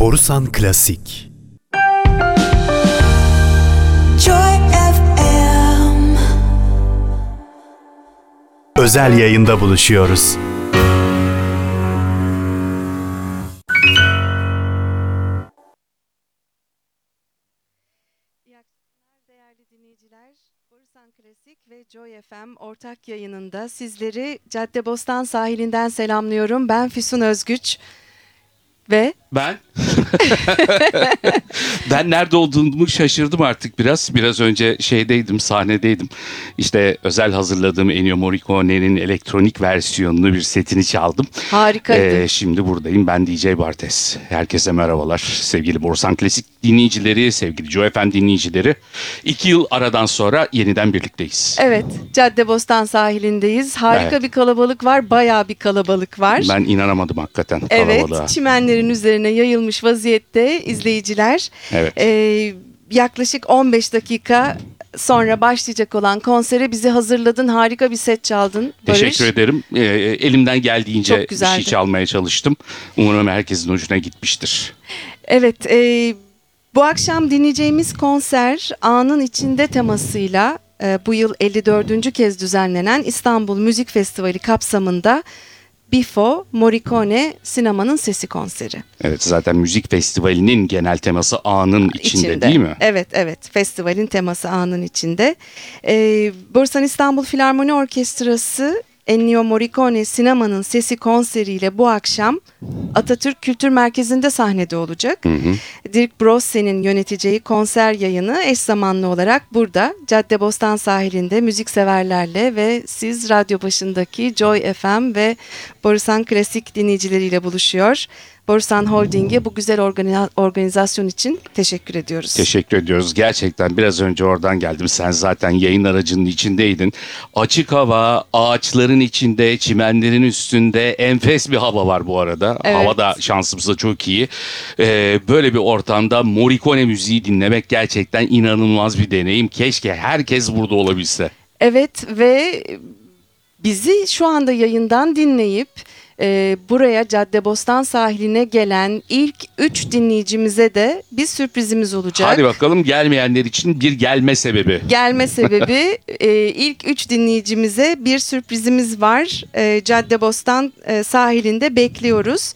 Borusan Klasik. Joy FM. Özel yayında buluşuyoruz. İyi akşamlar değerli dinleyiciler. Borusan Klasik ve Joy FM ortak yayınında sizleri Caddebostan sahilinden selamlıyorum. Ben Füsun Özgüç ve Ben ben nerede olduğumu şaşırdım artık biraz. Biraz önce sahnedeydim. İşte özel hazırladığım Ennio Morricone'nin elektronik versiyonunu bir setini çaldım. harikaydı. Şimdi buradayım. Ben DJ Bartes. Herkese merhabalar. Sevgili Borusan Klasik dinleyicileri, sevgili Joy FM dinleyicileri. 2 yıl aradan sonra yeniden birlikteyiz. Evet, Caddebostan sahilindeyiz. Harika Evet. bir kalabalık var, bayağı bir kalabalık var. Ben inanamadım hakikaten Evet, kalabalığa. çimenlerin üzerine yayılmış vaziyette izleyiciler. Evet. Yaklaşık 15 dakika sonra başlayacak olan konsere bizi hazırladın. Harika bir set çaldın Barış. Teşekkür ederim. Elimden geldiğince Çok bir güzeldi. şey çalmaya çalıştım. Umarım herkesin hoşuna gitmiştir. Evet, bu akşam dinleyeceğimiz konser Anın İçinde temasıyla bu yıl 54. kez düzenlenen İstanbul Müzik Festivali kapsamında Bifo Morricone Sinemanın Sesi konseri. Evet, zaten müzik festivalinin genel teması anın içinde değil mi? Evet. Festivalin teması Anın içinde. Bursa İstanbul Filarmoni Orkestrası Ennio Morricone Sinemanın Sesi konseriyle bu akşam Atatürk Kültür Merkezi'nde sahnede olacak. Dirk Brosse'nin yöneteceği konser yayını eş zamanlı olarak burada Caddebostan sahilinde müzikseverlerle ve siz radyo başındaki Joy FM ve Borusan Klasik dinleyicileriyle buluşuyor. Borusan Holding'e bu güzel organizasyon için teşekkür ediyoruz. Teşekkür ediyoruz. Gerçekten biraz önce oradan geldim. Sen zaten yayın aracının içindeydin. Açık hava, ağaçların içinde, çimenlerin üstünde enfes bir hava var bu arada. Evet. Hava da şansımızda çok iyi. Böyle bir ortamda Morricone müziği dinlemek gerçekten inanılmaz bir deneyim. Keşke herkes burada olabilse. Evet ve bizi şu anda yayından dinleyip buraya Caddebostan sahiline gelen ilk 3 dinleyicimize de bir sürprizimiz olacak. Hadi bakalım, gelmeyenler için bir gelme sebebi. Gelme sebebi ilk 3 dinleyicimize bir sürprizimiz var. Caddebostan sahilinde bekliyoruz.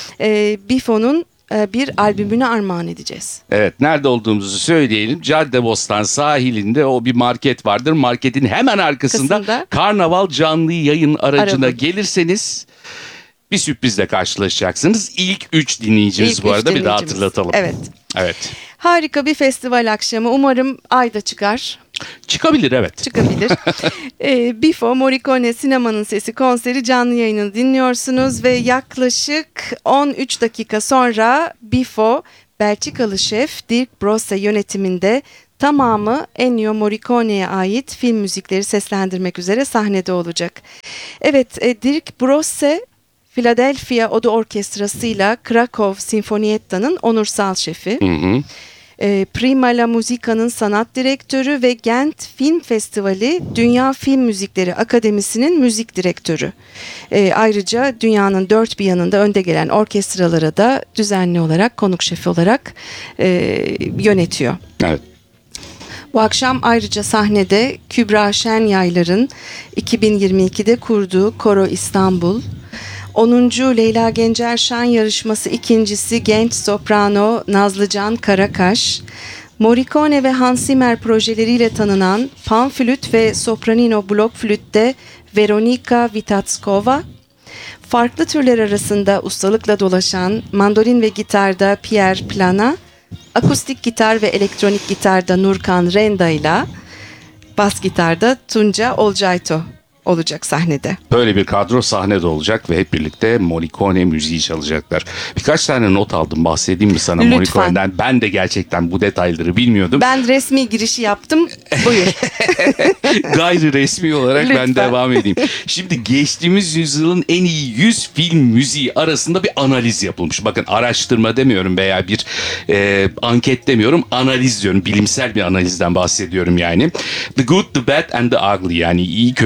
Bifo'nun bir albümünü armağan edeceğiz. Evet, nerede olduğumuzu söyleyelim. Caddebostan sahilinde o bir market vardır. Marketin hemen arkasında Arkasında. Karnaval canlı yayın aracına Araba. gelirseniz bir sürprizle karşılaşacaksınız. İlk 3 dinleyicimiz İlk bu üç arada, bir daha dinleyicimiz. hatırlatalım. Evet. Evet. Harika bir festival akşamı. Umarım ayda çıkar. Çıkabilir, evet. Çıkabilir. Bifo Morricone Sinemanın Sesi konseri canlı yayını dinliyorsunuz ve yaklaşık 13 dakika sonra Bifo Belçikalı şef Dirk Brosse yönetiminde tamamı Ennio Morricone'ye ait film müzikleri seslendirmek üzere sahnede olacak. Evet, Dirk Brosse Philadelphia Oda Orkestrası'yla Krakow Sinfonietta'nın onursal şefi. Hı. Prima La Musica'nın sanat direktörü ve Gent Film Festivali Dünya Film Müzikleri Akademisi'nin müzik direktörü. Ayrıca dünyanın dört bir yanında önde gelen orkestralara da düzenli olarak konuk şefi olarak yönetiyor. Evet. Bu akşam ayrıca sahnede Kübra Şenyaylar'ın 2022'de kurduğu Koro İstanbul, 10. Leyla Gencer Şan Yarışması ikincisi genç soprano Nazlıcan Karakaş, Morricone ve Hans Zimmer projeleriyle tanınan panflüt ve sopranino blok flütte Veronika Vitatskova, farklı türler arasında ustalıkla dolaşan mandolin ve gitarda Pierre Plana, akustik gitar ve elektronik gitarda Nurkan Renda ile bas gitarda Tunca Olcayto olacak sahnede. Böyle bir kadro sahnede olacak ve hep birlikte Morricone müziği çalacaklar. Birkaç tane not aldım, bahsedeyim mi sana Lütfen. Morricone'den? Ben de gerçekten bu detayları bilmiyordum. Ben resmi girişi yaptım. Buyur. Gayri resmi olarak ben Lütfen. devam edeyim. Şimdi geçtiğimiz yüzyılın en iyi 100 film müziği arasında bir analiz yapılmış. Bakın, araştırma demiyorum veya bir anket demiyorum, analiz diyorum. Bilimsel bir analizden bahsediyorum yani. The Good, The Bad and The Ugly, yani iyi, kötü ve çirkin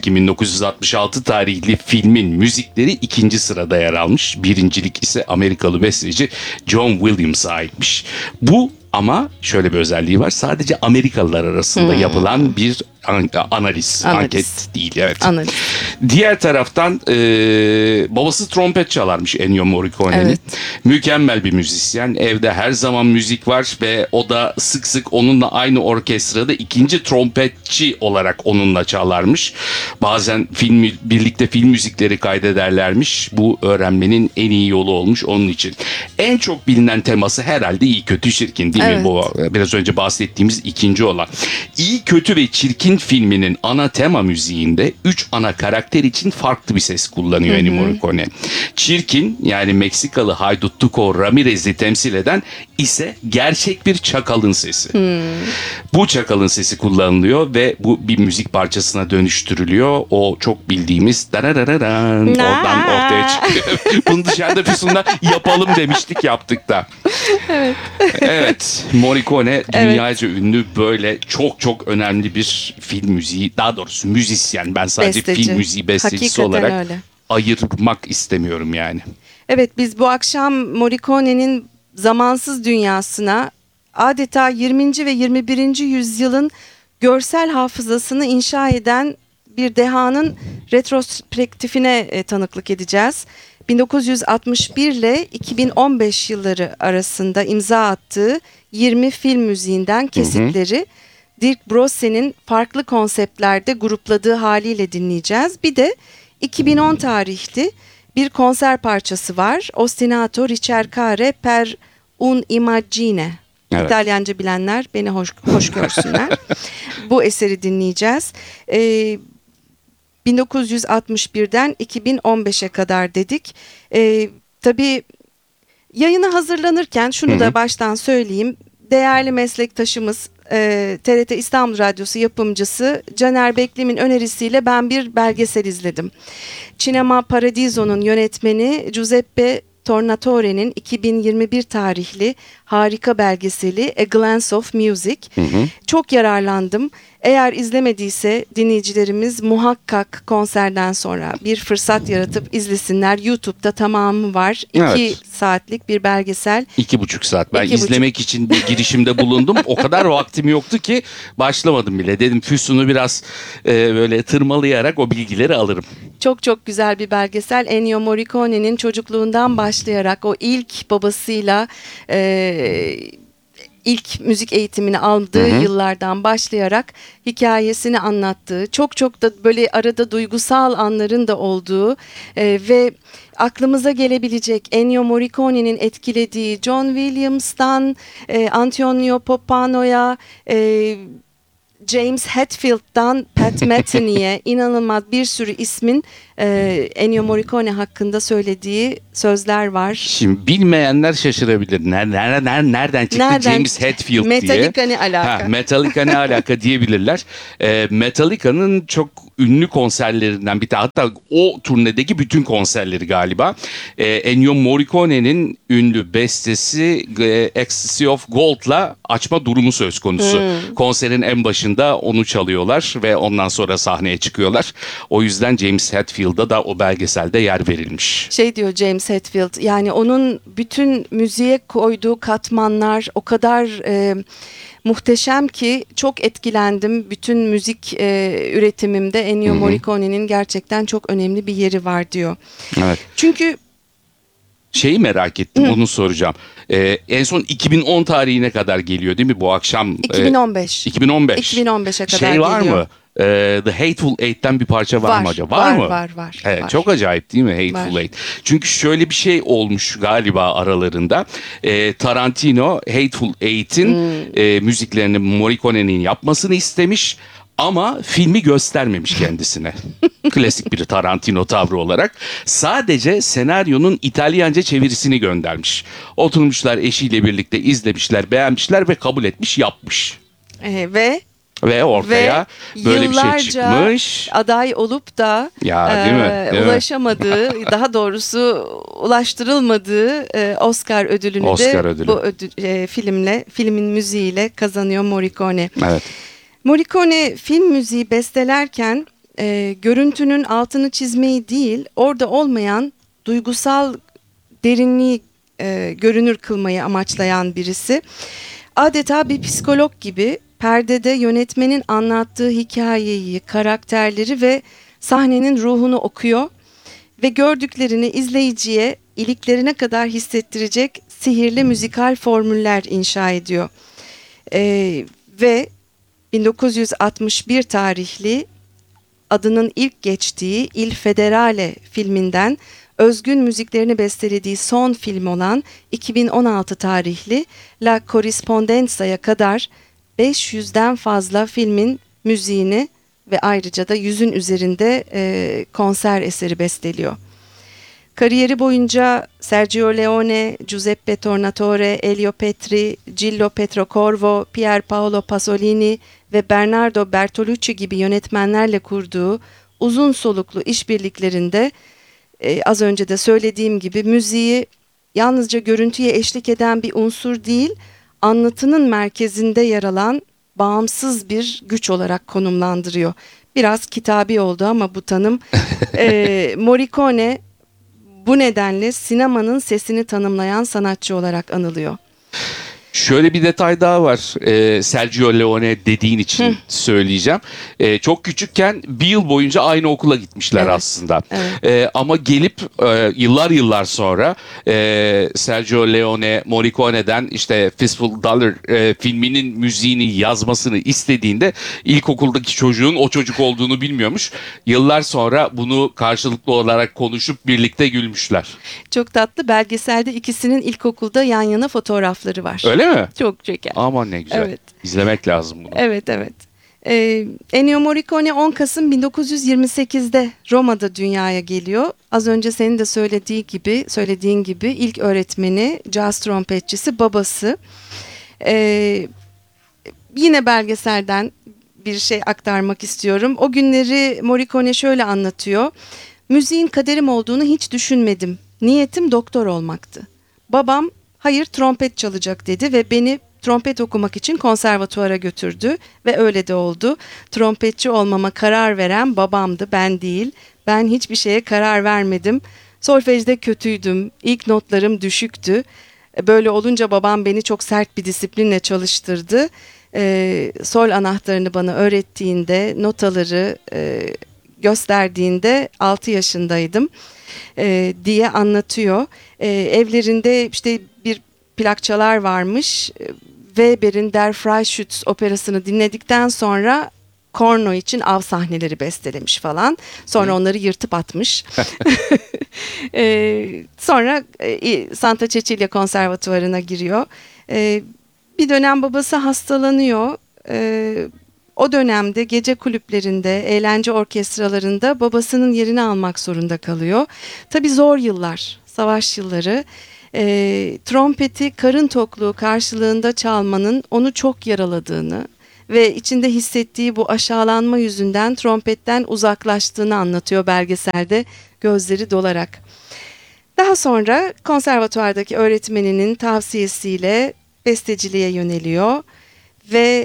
Çirkin 1966 tarihli filmin müzikleri 2. sırada yer almış. Birincilik ise Amerikalı besteci John Williams'a aitmiş. Bu ama şöyle bir özelliği var. Sadece Amerikalılar arasında yapılan bir analiz, anket değil. Evet. Analiz. Diğer taraftan babası trompet çalarmış Ennio Morricone'nin. Evet. Mükemmel bir müzisyen. Evde her zaman müzik var ve o da sık sık onunla aynı orkestrada ikinci trompetçi olarak onunla çalarmış. Bazen birlikte film müzikleri kaydederlermiş. Bu öğrenmenin en iyi yolu olmuş onun için. En çok bilinen teması herhalde İyi Kötü Çirkin değil mi? Evet. Bu biraz önce bahsettiğimiz ikinci olan. İyi Kötü ve Çirkin filminin ana tema müziğinde 3 ana karakter için farklı bir ses kullanıyor Ennio Morricone. Çirkin yani Meksikalı haydut Tuco Ramirez'i temsil eden ise gerçek bir çakalın sesi. Bu çakalın sesi kullanılıyor ve bu bir müzik parçasına dönüştürülüyor. O çok bildiğimiz dararararan oradan ortaya çıkıyor. Bunu dışarıda Füsun'da yapalım demiştik, yaptık da. Evet, Morricone dünyaca ünlü böyle çok çok önemli bir film müziği, daha doğrusu müzisyen. Ben sadece Besteci. film müziği bestecisi Hakikaten olarak öyle. ayırmak istemiyorum yani. Evet, biz bu akşam Morricone'nin zamansız dünyasına adeta 20. ve 21. yüzyılın görsel hafızasını inşa eden bir dehanın retrospektifine tanıklık edeceğiz. 1961 ile 2015 yılları arasında imza attığı 20 film müziğinden kesitleri Dirk Brosse'nin farklı konseptlerde grupladığı haliyle dinleyeceğiz. Bir de 2010 tarihli bir konser parçası var. Ostinato ricercare per un immagine. Evet. İtalyanca bilenler beni hoş görsünler. Bu eseri dinleyeceğiz. 1961'den 2015'e kadar dedik. Tabii yayına hazırlanırken şunu da baştan söyleyeyim. Değerli meslektaşımız TRT İstanbul Radyosu yapımcısı Caner Beklim'in önerisiyle ben bir belgesel izledim. Cinema Paradiso'nun yönetmeni Giuseppe Tornatore'nin 2021 tarihli harika belgeseli A Glance of Music. Çok yararlandım. Eğer izlemediyse dinleyicilerimiz muhakkak konserden sonra bir fırsat yaratıp izlesinler. YouTube'da tamamı var. 2 Evet. saatlik bir belgesel. 2,5 saat. Ben 2,5. izlemek için bir girişimde bulundum. O kadar vaktim yoktu ki başlamadım bile. Dedim Füsun'u biraz böyle tırmalayarak o bilgileri alırım. Çok çok güzel bir belgesel. Ennio Morricone'nin çocukluğundan başlayarak o ilk babasıyla ilk müzik eğitimini aldığı yıllardan başlayarak hikayesini anlattığı, çok çok da böyle arada duygusal anların da olduğu ve aklımıza gelebilecek Ennio Morricone'nin etkilediği John Williams'tan Antonio Popano'ya, James Hetfield'dan Pat Metheny'e inanılmaz bir sürü ismin Ennio Morricone hakkında söylediği sözler var. Şimdi bilmeyenler şaşırabilir. Nereden çıktı James Hetfield diye. Metallica ne alaka? Metallica ne alaka diyebilirler. Metallica'nın çok ünlü konserlerinden bir tane, hatta o turnedeki bütün konserleri galiba. Ennio Morricone'nin ünlü bestesi Ecstasy of Gold'la açma durumu söz konusu. Konserin en başında onu çalıyorlar ve ondan sonra sahneye çıkıyorlar. O yüzden James Hetfield'a da o belgeselde yer verilmiş. Şey diyor James Hetfield, yani onun bütün müziğe koyduğu katmanlar o kadar muhteşem ki çok etkilendim. Bütün müzik üretimimde Ennio Morricone'nin gerçekten çok önemli bir yeri var diyor. Evet. Çünkü Şeyi merak ettim, onu soracağım. En son 2010 tarihine kadar geliyor değil mi bu akşam? 2015. 2015. 2015'e kadar Şey var geliyor. mı? The Hateful Eight'ten bir parça var mı acaba? Var mı? Var. Evet, var. çok acayip değil mi Hateful Var. Eight? Çünkü şöyle bir şey olmuş galiba aralarında. Tarantino Hateful Eight'in müziklerini Morricone'nin yapmasını istemiş. Ama filmi göstermemiş kendisine. Klasik bir Tarantino tavrı olarak. Sadece senaryonun İtalyanca çevirisini göndermiş. Oturmuşlar eşiyle birlikte izlemişler, beğenmişler ve kabul etmiş, yapmış. Ve ortaya böyle bir şey yıllarca çıkmış. aday olup da Ya, değil mi? Değil mi? ulaşamadığı, daha doğrusu ulaştırılmadığı Oscar ödülünü Oscar de ödülü. bu filmin müziğiyle kazanıyor Morricone. Evet. Morricone film müziği bestelerken görüntünün altını çizmeyi değil, orada olmayan duygusal derinliği görünür kılmayı amaçlayan birisi. Adeta bir psikolog gibi perdede yönetmenin anlattığı hikayeyi, karakterleri ve sahnenin ruhunu okuyor ve gördüklerini izleyiciye iliklerine kadar hissettirecek sihirli müzikal formüller inşa ediyor. Ve 1961 tarihli adının ilk geçtiği Il Federale filminden özgün müziklerini bestelediği son film olan 2016 tarihli La Corrispondenza'ya kadar 500'den fazla filmin müziğini ve ayrıca da 100'ün üzerinde konser eseri besteliyor. Kariyeri boyunca Sergio Leone, Giuseppe Tornatore, Elio Petri, Gillo Petrocorvo, Pier Paolo Pasolini ve Bernardo Bertolucci gibi yönetmenlerle kurduğu uzun soluklu işbirliklerinde az önce de söylediğim gibi müziği yalnızca görüntüye eşlik eden bir unsur değil, anlatının merkezinde yer alan bağımsız bir güç olarak konumlandırıyor. Biraz kitabi oldu ama bu tanım. Morricone bu nedenle sinemanın sesini tanımlayan sanatçı olarak anılıyor. Şöyle bir detay daha var. Sergio Leone dediğin için söyleyeceğim. Çok küçükken bir yıl boyunca aynı okula gitmişler aslında. Evet. Ama gelip yıllar sonra Sergio Leone Morricone'den işte Fistful Dollar filminin müziğini yazmasını istediğinde ilkokuldaki çocuğun o çocuk olduğunu bilmiyormuş. Yıllar sonra bunu karşılıklı olarak konuşup birlikte gülmüşler. Çok tatlı, belgeselde ikisinin ilkokulda yan yana fotoğrafları var. Öyle mi? Çok şeker. Aman ne güzel. Evet. İzlemek lazım bunu. Evet. Ennio Morricone 10 Kasım 1928'de Roma'da dünyaya geliyor. Az önce senin de söylediğin gibi ilk öğretmeni, caz trompetçisi babası. Yine belgeselden bir şey aktarmak istiyorum. O günleri Morricone şöyle anlatıyor. Müziğin kaderim olduğunu hiç düşünmedim. Niyetim doktor olmaktı. Babam hayır trompet çalacak dedi ve beni trompet okumak için konservatuvara götürdü ve öyle de oldu. Trompetçi olmama karar veren babamdı, ben değil. Ben hiçbir şeye karar vermedim. Solfejde kötüydüm, ilk notlarım düşüktü. Böyle olunca babam beni çok sert bir disiplinle çalıştırdı. Sol anahtarını bana öğrettiğinde, notaları gösterdiğinde 6 yaşındaydım diye anlatıyor. Evlerinde işte bir plakçalar varmış. Weber'in Der Freischütz operasını dinledikten sonra korno için av sahneleri bestelemiş falan. Sonra onları yırtıp atmış. Sonra Santa Cecilia Konservatuvarı'na giriyor. Bir dönem babası hastalanıyor. O dönemde gece kulüplerinde, eğlence orkestralarında babasının yerini almak zorunda kalıyor. Tabii zor yıllar, savaş yılları. Trompeti karın tokluğu karşılığında çalmanın onu çok yaraladığını ve içinde hissettiği bu aşağılanma yüzünden trompetten uzaklaştığını anlatıyor belgeselde gözleri dolarak. Daha sonra konservatuvardaki öğretmeninin tavsiyesiyle besteciliğe yöneliyor ve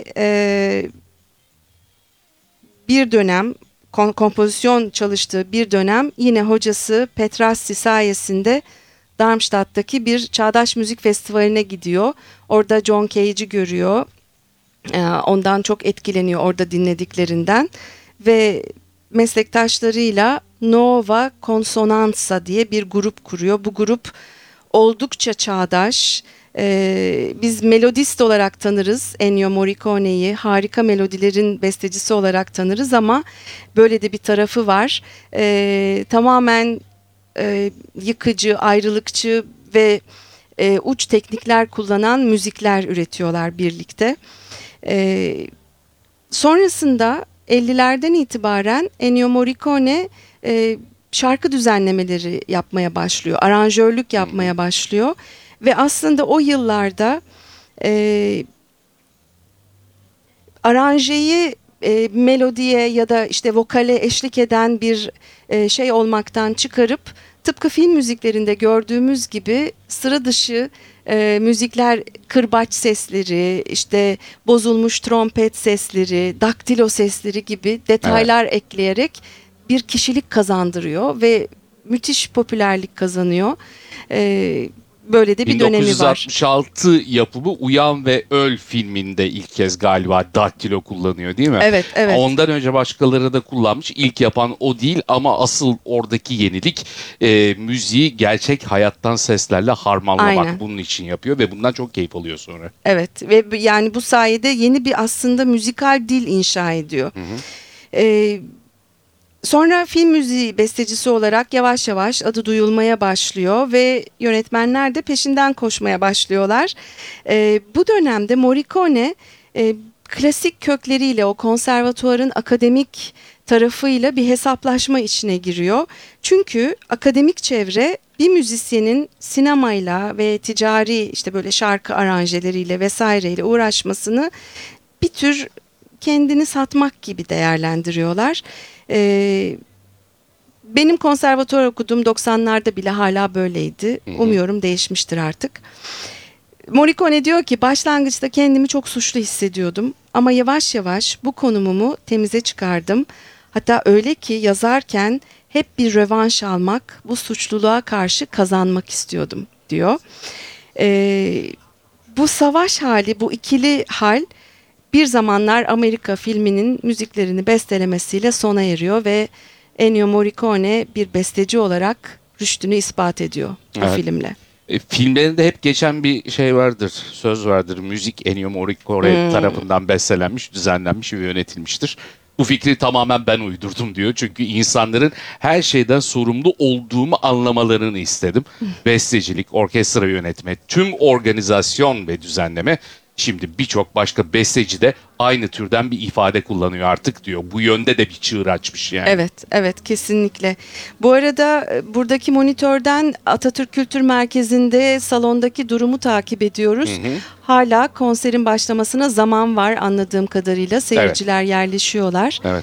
bir dönem kompozisyon çalıştığı bir dönem yine hocası Petrassi sayesinde Darmstadt'taki bir çağdaş müzik festivaline gidiyor. Orada John Cage'i görüyor. Ondan çok etkileniyor orada dinlediklerinden ve meslektaşlarıyla Nova Consonanza diye bir grup kuruyor. Bu grup oldukça çağdaş. Biz melodist olarak tanırız Ennio Morricone'yi, harika melodilerin bestecisi olarak tanırız ama böyle de bir tarafı var. Tamamen yıkıcı, ayrılıkçı ve uç teknikler kullanan müzikler üretiyorlar birlikte. Sonrasında 50'lerden itibaren Ennio Morricone şarkı düzenlemeleri yapmaya başlıyor, aranjörlük yapmaya başlıyor ve aslında o yıllarda aranjeyi melodiye ya da işte vokale eşlik eden bir şey olmaktan çıkarıp tıpkı film müziklerinde gördüğümüz gibi sıra dışı Müzikler kırbaç sesleri, işte bozulmuş trompet sesleri, daktilo sesleri gibi detaylar ekleyerek bir kişilik kazandırıyor ve müthiş popülerlik kazanıyor. Böyle de bir dönemi var. 1966 yapımı Uyan ve Öl filminde ilk kez galiba daktilo kullanıyor değil mi? Evet, evet. Ondan önce başkaları da kullanmış. İlk yapan o değil ama asıl oradaki yenilik müziği gerçek hayattan seslerle harmanlamak. Aynen. Bunun için yapıyor ve bundan çok keyif alıyor sonra. Evet ve yani bu sayede yeni bir aslında müzikal dil inşa ediyor. Ee, Sonra film müziği bestecisi olarak yavaş yavaş adı duyulmaya başlıyor ve yönetmenler de peşinden koşmaya başlıyorlar. Bu dönemde Morricone klasik kökleriyle o konservatuvarın akademik tarafıyla bir hesaplaşma içine giriyor. Çünkü akademik çevre bir müzisyenin sinemayla ve ticari işte böyle şarkı aranjeleriyle vesaireyle uğraşmasını bir tür kendini satmak gibi değerlendiriyorlar. Benim konservatuvar okuduğum 90'larda bile hala böyleydi. Umuyorum değişmiştir artık. Morricone diyor ki başlangıçta kendimi çok suçlu hissediyordum ama yavaş yavaş bu konumumu temize çıkardım. Hatta öyle ki yazarken hep bir rövanş almak, bu suçluluğa karşı kazanmak istiyordum diyor. Bu savaş hali, bu ikili hal bir zamanlar Amerika filminin müziklerini bestelemesiyle sona eriyor ve Ennio Morricone bir besteci olarak rüştünü ispat ediyor bu Evet. filmle. Filmlerinde hep geçen bir şey vardır, söz vardır. Müzik Ennio Morricone tarafından bestelenmiş, düzenlenmiş ve yönetilmiştir. Bu fikri tamamen ben uydurdum diyor. Çünkü insanların her şeyden sorumlu olduğumu anlamalarını istedim. Bestecilik, orkestra yönetme, tüm organizasyon ve düzenleme. Şimdi birçok başka besteci de aynı türden bir ifade kullanıyor artık diyor. Bu yönde de bir çığır açmış yani. Evet, evet kesinlikle. Bu arada buradaki monitörden Atatürk Kültür Merkezi'nde salondaki durumu takip ediyoruz. Hala konserin başlamasına zaman var anladığım kadarıyla. Seyirciler yerleşiyorlar. Evet.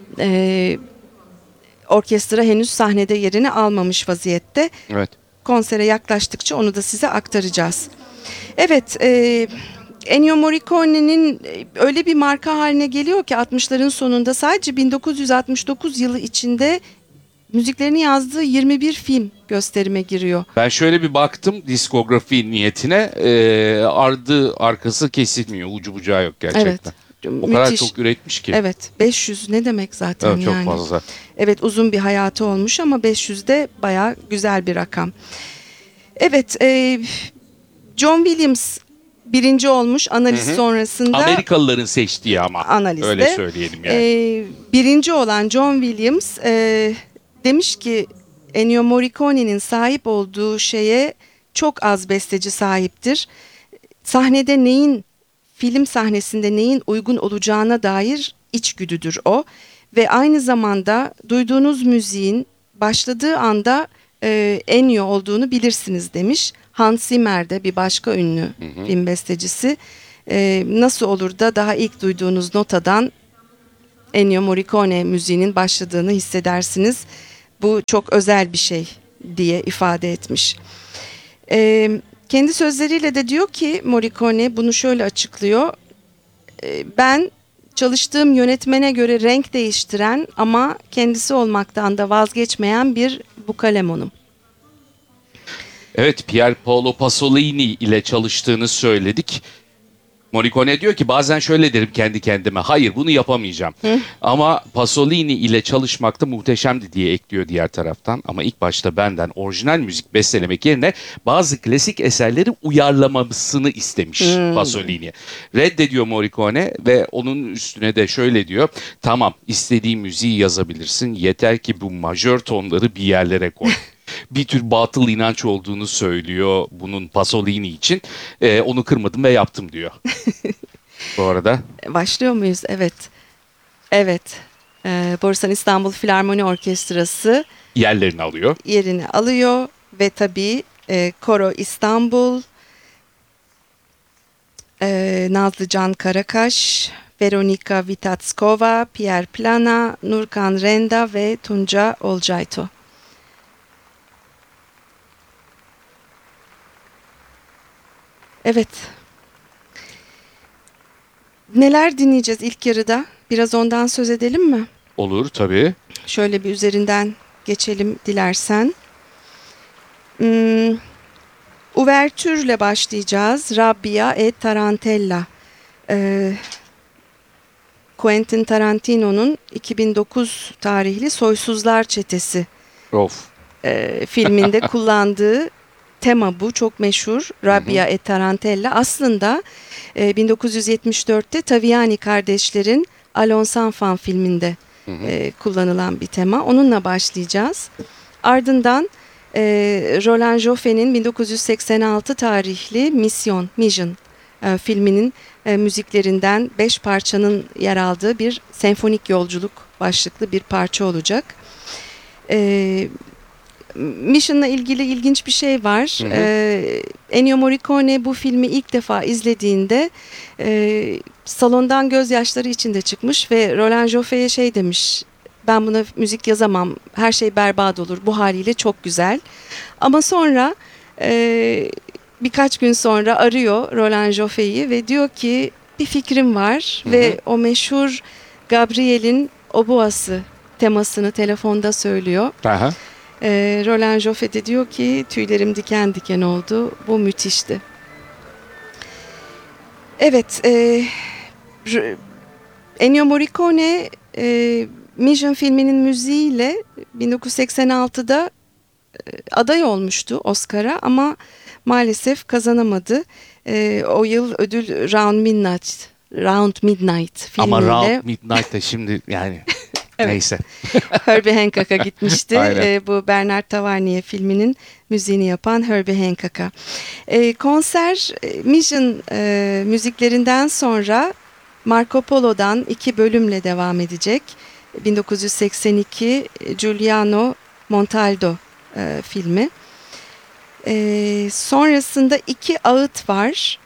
Orkestra henüz sahnede yerini almamış vaziyette. Evet. Konsere yaklaştıkça onu da size aktaracağız. Evet, Ennio Morricone'nin öyle bir marka haline geliyor ki 60'ların sonunda sadece 1969 yılı içinde müziklerini yazdığı 21 film gösterime giriyor. Ben şöyle bir baktım diskografi niyetine, ardı arkası kesilmiyor, ucu bucağı yok gerçekten. Evet. O kadar Müthiş. çok üretmiş ki. Evet, 500 ne demek zaten Evet, çok yani. fazla. Evet, uzun bir hayatı olmuş ama 500 de bayağı güzel bir rakam. Evet, John Williams birinci olmuş analiz sonrasında. Amerikalıların seçtiği ama. Analizde. Öyle söyleyelim yani. Birinci olan John Williams demiş ki Ennio Morricone'nin sahip olduğu şeye çok az besteci sahiptir. Sahnede neyin, film sahnesinde neyin uygun olacağına dair içgüdüdür o. Ve aynı zamanda duyduğunuz müziğin başladığı anda Ennio olduğunu bilirsiniz demiş. Hans Zimmer de bir başka ünlü film bestecisi. Nasıl olur da daha ilk duyduğunuz notadan Ennio Morricone müziğinin başladığını hissedersiniz. Bu çok özel bir şey diye ifade etmiş. Kendi sözleriyle de diyor ki Morricone bunu şöyle açıklıyor. Ben çalıştığım yönetmene göre renk değiştiren ama kendisi olmaktan da vazgeçmeyen bir bukalemonum. Evet, Pier Paolo Pasolini ile çalıştığını söyledik. Morricone diyor ki bazen şöyle derim kendi kendime. Hayır, bunu yapamayacağım. Ama Pasolini ile çalışmak da muhteşemdi diye ekliyor diğer taraftan. Ama ilk başta benden orijinal müzik bestelemek yerine bazı klasik eserleri uyarlamasını istemiş Pasolini. Reddediyor Morricone ve onun üstüne de şöyle diyor. Tamam, istediğin müziği yazabilirsin. Yeter ki bu majör tonları bir yerlere koy. Bir tür batıl inanç olduğunu söylüyor bunun Pasolini için. Onu kırmadım ve yaptım diyor. Bu arada. Başlıyor muyuz? Evet. Evet. Borusan İstanbul Filarmoni Orkestrası Yerlerini alıyor. yerini alıyor ve tabii Koro İstanbul, Nazlı Can Karakaş, Veronika Vitatskova, Pierre Plana, Nurkan Renda ve Tunca Olcayto. . Evet. Neler dinleyeceğiz ilk yarıda? Biraz ondan söz edelim mi? Olur tabii. Şöyle bir üzerinden geçelim dilersen. Hmm, Uvertürle başlayacağız. Rabbia e Tarantella. Quentin Tarantino'nun 2009 tarihli Soysuzlar Çetesi Of. filminde kullandığı tema bu. Çok meşhur. Rabbia e Tarantella. Aslında 1974'te Taviani kardeşlerin Allons Enfants filminde kullanılan bir tema. Onunla başlayacağız. Ardından Roland Joffe'nin 1986 tarihli Mission filminin müziklerinden 5 parçanın yer aldığı bir senfonik yolculuk başlıklı bir parça olacak. Mission'la ilgili ilginç bir şey var. Ennio Morricone bu filmi ilk defa izlediğinde salondan gözyaşları içinde çıkmış ve Roland Joffe'ye şey demiş: ben buna müzik yazamam, her şey berbat olur, bu haliyle çok güzel. Ama sonra birkaç gün sonra arıyor Roland Joffe'yi ve diyor ki bir fikrim var ve o meşhur Gabriel'in Oboası temasını telefonda söylüyor. Aha. Roland Joffe de diyor ki tüylerim diken diken oldu. Bu müthişti. Evet. Ennio Morricone Mission filminin müziğiyle 1986'da aday olmuştu Oscar'a ama maalesef kazanamadı. O yıl ödül Round Midnight filmiyle. Ama Round Midnight da şimdi yani Evet. neyse. Herbie Hancock'a gitmişti. Aynen. Bu Bernard Tavernier filminin müziğini yapan Herbie Hancock'a. Konser Mission müziklerinden sonra Marco Polo'dan 2 bölümle devam edecek. 1982 Giuliano Montaldo filmi. Sonrasında 2 ağıt var.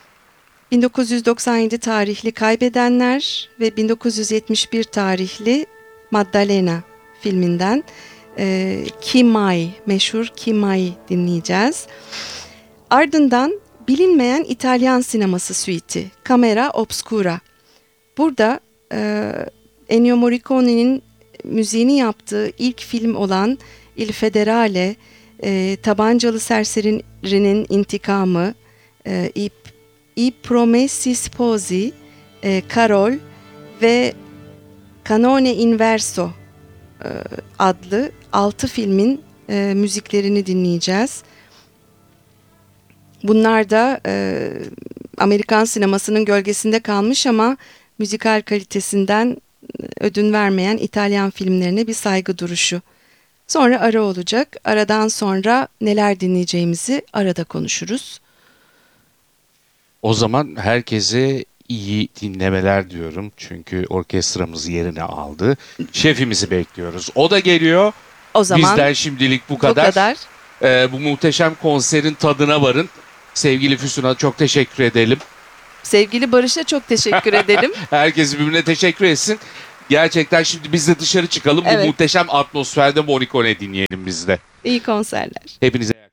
1997 tarihli Kaybedenler ve 1971 tarihli Maddalena filminden Chi Mai, meşhur Chi Mai dinleyeceğiz. Ardından bilinmeyen İtalyan sineması suite'i Camera Obscura. Burada Ennio Morricone'nin müziğini yaptığı ilk film olan Il Federale, Tabancalı Serserinin İntikamı, I Promessi Sposi, Carol ve Canone Inverso adlı 6 filmin müziklerini dinleyeceğiz. Bunlar da Amerikan sinemasının gölgesinde kalmış ama müzikal kalitesinden ödün vermeyen İtalyan filmlerine bir saygı duruşu. Sonra ara olacak. Aradan sonra neler dinleyeceğimizi arada konuşuruz. O zaman herkese iyi dinlemeler diyorum. Çünkü orkestramız yerine aldı. Şefimizi bekliyoruz. O da geliyor. O zaman Bizden şimdilik bu bu kadar. kadar. Bu muhteşem konserin tadına varın. Sevgili Füsun'a çok teşekkür edelim. Sevgili Barış'a çok teşekkür edelim. Herkes birbirine teşekkür etsin. Gerçekten şimdi biz de dışarı çıkalım. Evet. Bu muhteşem atmosferde Morricone dinleyelim biz de. İyi konserler. Hepinize